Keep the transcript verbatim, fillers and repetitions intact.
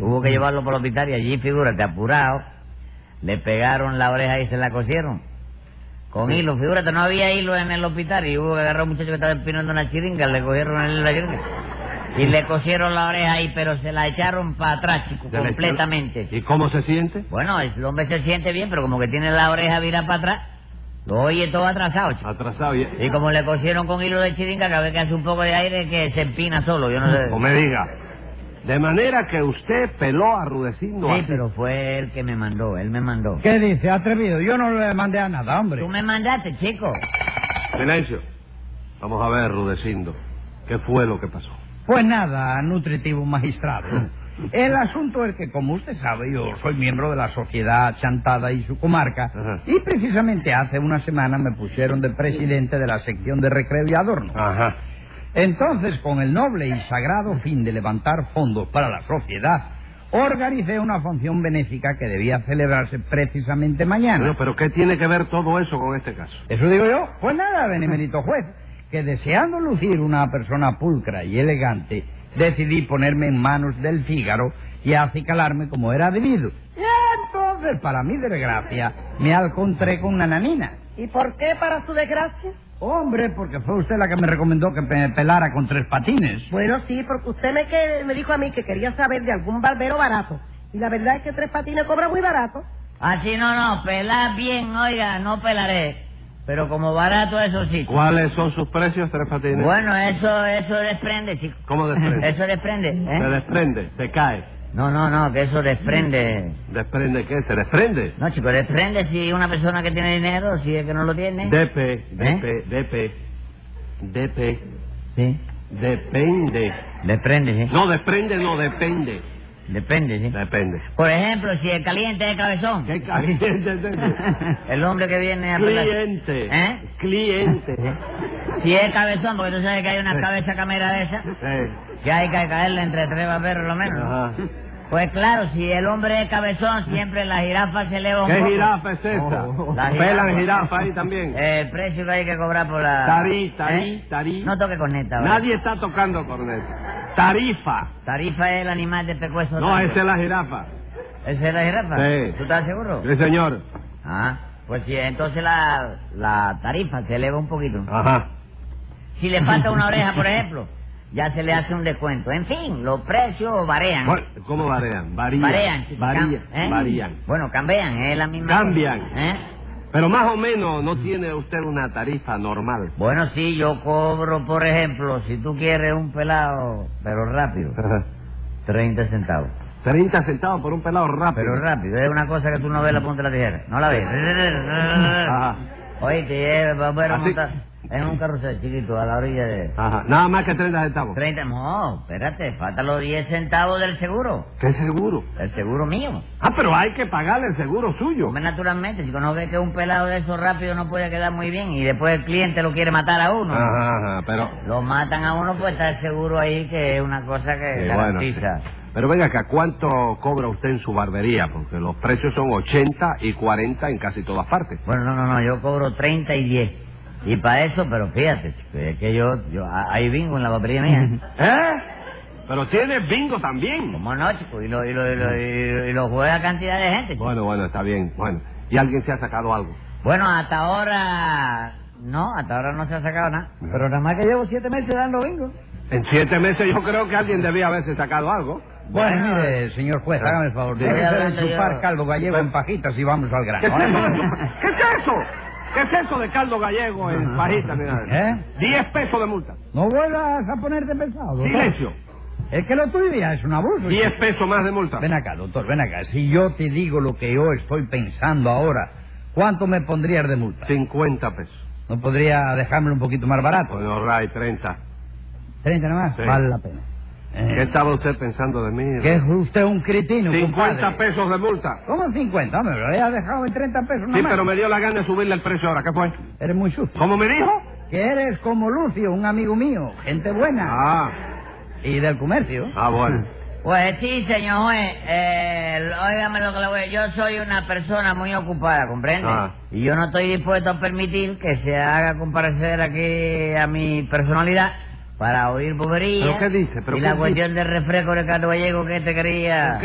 Hubo que llevarlo por el hospital y allí, figúrate, apurado, le pegaron la oreja y se la cosieron. Con sí. hilo, figúrate, no había hilo en el hospital y hubo que agarrar a un muchacho que estaba empinando una chiringa, le cogieron el la chiringa. Y le cosieron la oreja ahí, pero se la echaron para atrás, chico, completamente. ¿Y cómo se siente? Bueno, el hombre se siente bien, pero como que tiene la oreja virada para atrás, lo oye todo atrasado, chico. Atrasado, y... Y como le cosieron con hilo de chiringa, cada vez que hace un poco de aire, que se empina solo, yo no sé. O me diga. De manera que usted peló a Rudecindo. Sí, así. pero fue él que me mandó, él me mandó. ¿Qué dice, atrevido? Yo no le mandé a nada, hombre. Tú me mandaste, chico. Silencio. Vamos a ver, Rudecindo. ¿Qué fue lo que pasó? Pues nada, nutritivo magistrado. El asunto es que, como usted sabe, yo soy miembro de la Sociedad Chantada y su comarca. Ajá. Y precisamente hace una semana me pusieron de presidente de la sección de recreo y adorno. Ajá. Entonces, con el noble y sagrado fin de levantar fondos para la sociedad, organicé una función benéfica que debía celebrarse precisamente mañana. Bueno, pero ¿qué tiene que ver todo eso con este caso? Eso digo yo. Pues nada, benemérito juez, que deseando lucir una persona pulcra y elegante, decidí ponerme en manos del Fígaro y acicalarme como era debido. Y entonces, para mi desgracia, me encontré con una nanina. ¿Y por qué para su desgracia? Hombre, porque fue usted la que me recomendó que me pelara con tres patines. Bueno, sí, porque usted me, que, me dijo a mí que quería saber de algún barbero barato. Y la verdad es que tres patines cobra muy barato. Ah, sí, no, no, pelar bien, oiga, no pelaré. Pero como barato, eso sí. ¿Cuáles son sus precios, tres patines? Bueno, eso eso desprende, chico. ¿Cómo desprende? Eso desprende, ¿eh? Se desprende, se cae. No, no, no, que eso desprende. ¿Desprende qué? ¿Se desprende? No, chico, desprende si una persona que tiene dinero, si es que no lo tiene. D P, D P, D P, D P. Sí. Depende. Desprende, sí. No, desprende, no, depende. Depende, sí. Depende. Por ejemplo, si el caliente es cabezón. ¿Qué caliente? El hombre que viene a... Cliente. ¿Eh? Cliente. Si es cabezón, porque tú sabes que hay una sí. cabeza camera de esa. Sí. Que hay que caerle entre tres barberos lo menos. Ajá. Pues claro, si el hombre es cabezón, siempre la jirafa se eleva un ¿Qué poco. jirafa es esa? Oh, la ¿Pelan jirafa. jirafa ahí también? Eh, el precio que hay que cobrar por la... Tarí, tarí, ¿Eh? tarí. No toque corneta. ¿verdad? Nadie está tocando corneta. Tarifa. Tarifa es el animal de pecueso. No, esa es la jirafa. ¿Esa es la jirafa? Sí. ¿Tú estás seguro? Sí, señor. Ah, pues sí, entonces la, la tarifa se eleva un poquito. Ajá. Si le falta una oreja, por ejemplo, ya se le hace un descuento. En fin, los precios varían. Bueno, ¿cómo varían? Varían. Varían. chicos, Varían. cam- ¿eh? Varían. Bueno, cambian, es la misma. Cambian. cosa, ¿eh? Pero más o menos no tiene usted una tarifa normal. Bueno, sí, yo cobro, por ejemplo, si tú quieres un pelado, pero rápido, treinta centavos. treinta centavos por un pelado rápido. Pero rápido, es una cosa que tú no ves la punta de la tijera. No la ves. Ajá. Oíste, eh, va a ver Así- montar en un carrusel chiquito a la orilla de... Ajá. Nada más que treinta centavos. treinta, no, espérate, faltan los diez centavos del seguro. ¿Qué seguro? El seguro mío. Ah, pero hay que pagarle el seguro suyo. Hombre, naturalmente, si no ves que un pelado de esos rápido no puede quedar muy bien y después el cliente lo quiere matar a uno. Ajá, ajá, pero... Lo matan a uno, pues está el seguro ahí, que es una cosa que Sí, bueno, garantiza. sí. Pero venga acá, ¿cuánto cobra usted en su barbería? Porque los precios son ochenta y cuarenta en casi todas partes. Bueno, no, no, no, yo cobro treinta y diez. Y para eso, pero fíjate, chico, es que yo, yo, hay bingo en la barbería mía. ¿Eh? Pero tiene bingo también. ¿Cómo no, chico? Y lo, y lo, y lo, y lo juega cantidad de gente, chico. Bueno, bueno, está bien. Bueno, ¿y alguien se ha sacado algo? Bueno, hasta ahora... No, hasta ahora no se ha sacado nada. Pero nada más que llevo siete meses dando bingo. En siete meses yo creo que alguien debía haberse sacado algo. Bueno, Bueno, mire, señor juez, Ah. hágame el favor. Sí. Déjese de Estoy hablando enchufar yo. caldo gallego en pajitas y vamos al ¿Qué es grano. eso? ¿Qué es eso? ¿Qué es eso de caldo gallego en pajita? Mira? ¿Eh? Diez pesos de multa. No vuelvas a ponerte pesado, doctor. Silencio. Es que lo tuyo ya es un abuso. Diez chico. pesos más de multa. Ven acá, doctor, ven acá. Si yo te digo lo que yo estoy pensando ahora, ¿cuánto me pondrías de multa? Cincuenta pesos. ¿No podría dejármelo un poquito más barato? Bueno, Ray, treinta. ¿Treinta nomás? Sí. Vale la pena. ¿Qué Eh, estaba usted pensando de mí? que es usted un cretino, Cincuenta compadre. pesos de multa. ¿Cómo cincuenta? Hombre, me lo había dejado en treinta pesos Sí, nomás. pero me dio la gana de subirle el precio ahora. ¿Qué fue? Eres muy sucio. ¿Cómo me dijo? Que eres como Lucio, un amigo mío, gente buena. Ah, Y del comercio. ah, bueno. Pues sí, señor juez, eh, óigame lo que le voy a decir. Yo soy una persona muy ocupada, ¿comprende? Ah. Y yo no estoy dispuesto a permitir que se haga comparecer aquí a mi personalidad para oír boberías. ¿Pero qué dice? ¿Pero y qué la dice? cuestión del refresco de Carlos Gallego que te quería...